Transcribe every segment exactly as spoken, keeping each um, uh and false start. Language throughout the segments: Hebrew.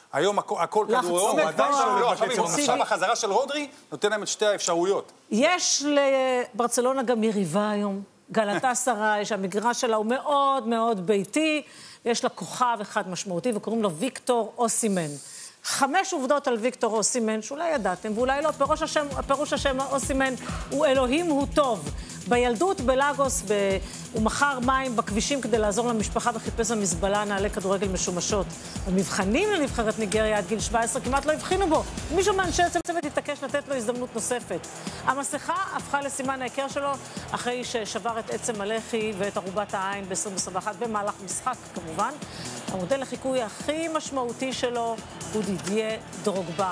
היום הכל כדורי עומק, עדיין לא, עכשיו החזרה של רודרי נותן להם את שתי האפשרויות. יש לברצלונה גם יריבה היום, גלאטסראי, שהמגרש שלה הוא מאוד מאוד ביתי, יש לה כוכב אחד משמעותי וקוראים לו ויקטור אוסימן. חמש עובדות על ויקטור אוסימן, שאולי ידעתם, ואולי לא, פירוש השם, פירוש השם אוסימן הוא אלוהים הוא טוב. בילדות בלאגוס, ב... הוא מכר מים בכבישים כדי לעזור למשפחה וחיפש המזבלה נעלי כדורגל משומשות. במבחנים לנבחרת ניגריה עד גיל שבע עשרה כמעט לא הבחינו בו. מישהו מאנשי הצוות התעקש לתת לו הזדמנות נוספת. המסכה הפכה לסימן ההיכר שלו אחרי ששבר את עצם הלחי ואת ערובת העין ב-עשרים עשרים ואחת במהלך משחק כמובן. המודל לחיקוי הכי משמעותי שלו הוא דידיה דרוגבה.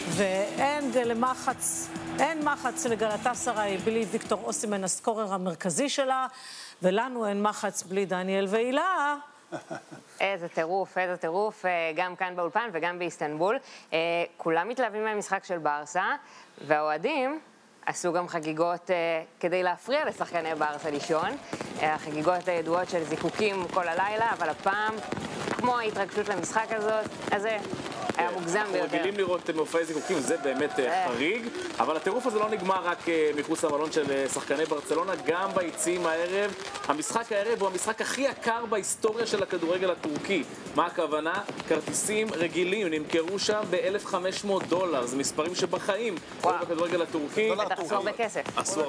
ואין למחץ, אין מחץ לגלאטסראי בלי ויקטור אוסימן, הסקורר המרכזי שלה, ולנו אין מחץ בלי דניאל ואילה. איזה טירוף, איזה טירוף, גם כאן באולפן וגם באיסטנבול. כולם מתלהבים מהמשחק של ברסה, והאוהדים עשו גם חגיגות כדי להפריע לשחקני ברסה לישון. החגיגות הידועות של זיקוקים כל הלילה, אבל הפעם, כמו ההתרגשות למשחק הזאת, אז זה היה מוגזם ביותר. אנחנו רגילים לראות מופעי זיקוקים, זה באמת חריג, אבל הטירוף הזה לא נגמר רק מחוץ למלון של שחקני ברצלונה, גם ביציעים הערב. המשחק הערב הוא המשחק הכי יקר בהיסטוריה של הכדורגל הטורקי. מה הכוונה? כרטיסים רגילים נמכרו שם ב-אלף וחמש מאות דולר, זה מספרים שבחיים רואים בכדורגל הטורקי. עשו הרבה כסף.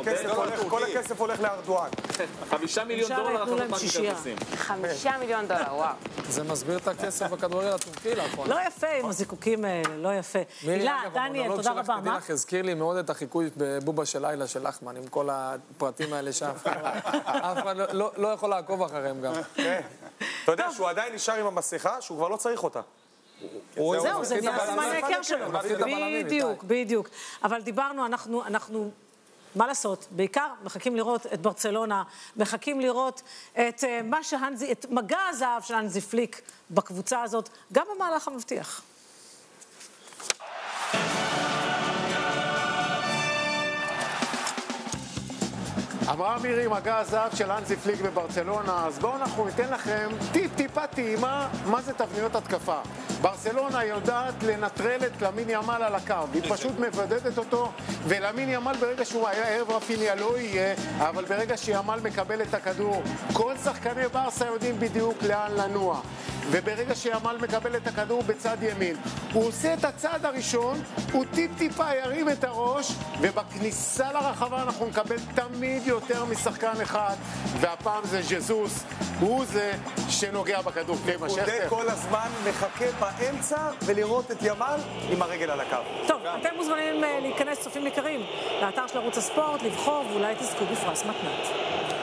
כל הכסף הולך לארדואן. חמישה מיליון דולר אנחנו נותנים כרטיסים. חמישה מיליון דולר, וואו. זה מסביר את הכסף בכדורגל הטורקי לאחרונה. לא יפה עם הזיקוקים האלה, לא יפה. הילה, דניאל, תודה רבה. מה? הזכיר לי מאוד את החיקוי בבובה של לילה של אחמן, עם כל הפרטים האלה שאף אחד לא יכול לעקוב אחריהם גם. אתה יודע שהוא עדיין נשאר עם המסכה, שהוא כבר לא צריך אותה. זהו, זה נהיה סימן ההיכר שלו. בדיוק, בדיוק. אבל דיברנו, אנחנו... מה לעשות? בעיקר מחכים לראות את ברצלונה, מחכים לראות את מה שהנזי, את מגע הזהב של הנזי פליק בקבוצה הזאת, גם במהלך המבטיח. אמרה מירי, מגע הזהב של הנזי פליק בברצלונה, אז בואו אנחנו ניתן לכם טיפ טיפה טעימה מה זה תבניות התקפה. ברצלונה יודעת לנטרל את למין ימל על הקו, היא פשוט מבדדת אותו, ולמין ימל ברגע שהוא היה ערב רפיניה לא יהיה, אבל ברגע שימל מקבל את הכדור, כל שחקני ברסה יודעים בדיוק לאן לנוע. וברגע שימל מקבל את הכדור בצד ימין, הוא עושה את הצעד הראשון, הוא טיפ טיפה ירים את הראש, ובכניסה לרחבה אנחנו נקבל תמיד יותר משחקן אחד, והפעם זה ז'זוס, הוא זה שנוגע בכדור. הוא די כל הזמן מחכה באמצע ולראות את ימל עם הרגל על הקו. טוב, אתם מוזמנים להיכנס, צופים יקרים, לאתר של ערוץ הספורט, לבחור, ואולי תזכו בפרס מתנת.